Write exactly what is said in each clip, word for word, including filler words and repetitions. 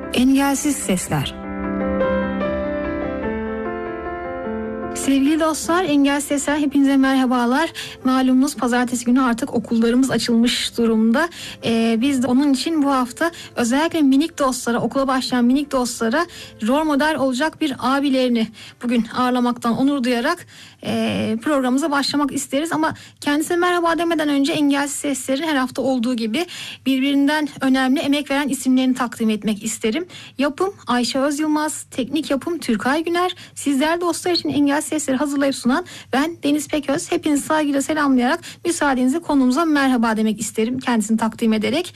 Engelsiz Sesler. Sevgili dostlar, Engelsiz Sesler hepinize merhabalar. Malumunuz pazartesi günü artık okullarımız açılmış durumda. Ee, biz de onun için bu hafta özellikle minik dostlara, okula başlayan minik dostlara rol model olacak bir abilerini bugün ağırlamaktan onur duyarak e, programımıza başlamak isteriz. Ama kendisine merhaba demeden önce Engelsiz Sesler'in her hafta olduğu gibi birbirinden önemli emek veren isimlerini takdim etmek isterim. Yapım Ayşe Özyılmaz, teknik yapım Türkay Güner, sizler dostlar için Engelsiz Sesleri hazırlayıp sunan ben Deniz Peköz. Hepinizi saygıyla selamlayarak müsaadenizle konumuza merhaba demek isterim kendisini takdim ederek.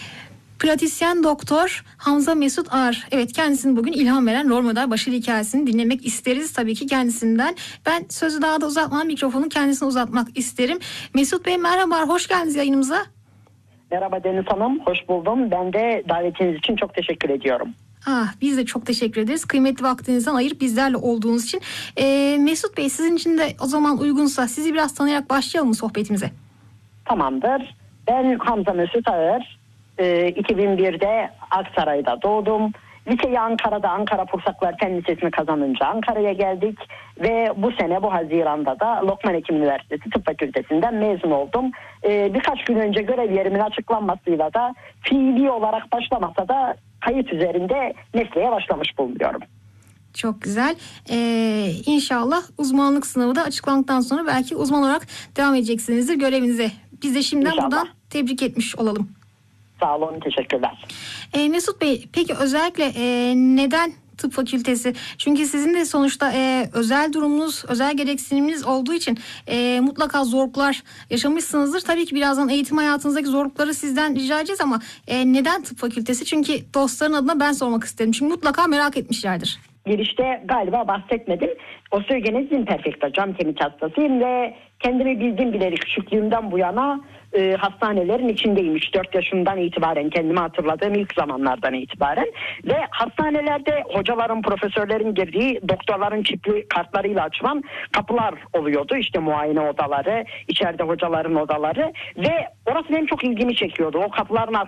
Pratisyen doktor Hamza Mesut Ağar. Evet, kendisinin bugün ilham veren rol model başarı hikayesini dinlemek isteriz tabii ki kendisinden. Ben sözü daha da uzatmadan mikrofonu kendisine uzatmak isterim. Mesut Bey merhaba, hoş geldiniz yayınımıza. Merhaba Deniz Hanım, hoş buldum. Ben de davetiniz için çok teşekkür ediyorum. Ah, biz de çok teşekkür ederiz. Kıymetli vaktinizden ayırıp bizlerle olduğunuz için. Ee, Mesut Bey, sizin için de o zaman uygunsa sizi biraz tanıyarak başlayalım mı sohbetimize? Tamamdır. Ben Hamza Mesut Ağar. Ee, iki bin birde Aksaray'da doğdum. Liseyi Ankara'da, Ankara Pursaklar Fen Lisesi'ni kazanınca Ankara'ya geldik. Ve bu sene, bu Haziran'da da Lokman Hekim Üniversitesi Tıp Fakültesinden mezun oldum. Ee, birkaç gün önce görev yerimin açıklanmasıyla da fiili olarak başlamasa da kayıt üzerinde mesleğe başlamış bulunuyorum. Çok güzel. Ee, inşallah uzmanlık sınavı da açıklandıktan sonra belki uzman olarak devam edeceksinizdir görevinize. Biz de şimdiden İnşallah. Buradan tebrik etmiş olalım. Sağ olun, teşekkürler. Ee, Mesut Bey, peki özellikle e, neden tıp fakültesi? Çünkü sizin de sonuçta e, özel durumunuz, özel gereksiniminiz olduğu için e, mutlaka zorluklar yaşamışsınızdır. Tabii ki birazdan eğitim hayatınızdaki zorlukları sizden rica edeceğiz ama e, neden tıp fakültesi? Çünkü dostların adına ben sormak isterim. Çünkü mutlaka merak etmişlerdir. Girişte galiba bahsetmedim. Osteogenesis imperfecta, cam kemik hastasıyım ve kendimi bildim bileli küçüklüğümden bu yana e, hastanelerin içindeyim. üç dört yaşından itibaren, kendimi hatırladığım ilk zamanlardan itibaren ve hastanelerde hocaların, profesörlerin girdiği, doktorların çipli kartlarıyla açılan kapılar oluyordu. İşte muayene odaları, içeride hocaların odaları ve orası benim çok ilgimi çekiyordu. O kapıların